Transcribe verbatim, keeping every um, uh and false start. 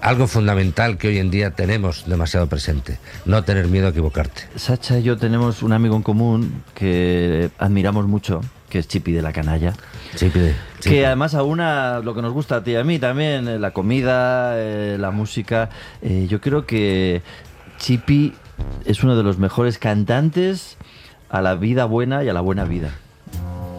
algo fundamental que hoy en día tenemos demasiado presente, no tener miedo a equivocarte. Sacha y yo tenemos un amigo en común que admiramos mucho, que es Chipi de la Canalla. Chipi de, Chipi. Que además aúna lo que nos gusta a ti y a mí también, eh, la comida, eh, la música. Eh, yo creo que Chipi es uno de los mejores cantantes a la vida buena y a la buena vida.